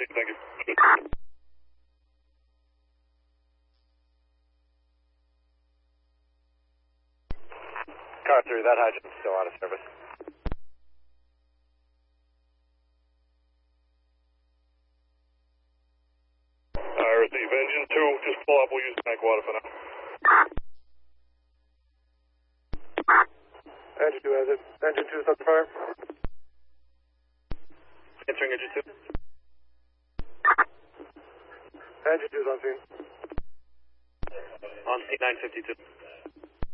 scene, thank you. Car 3, that hydrant's still out of service. I receive. Engine 2, just pull up, we'll use tank water for now. Engine 2 has it. Engine 2 is up to fire. Answering engine 2. Engine 2 is on scene. On scene 952.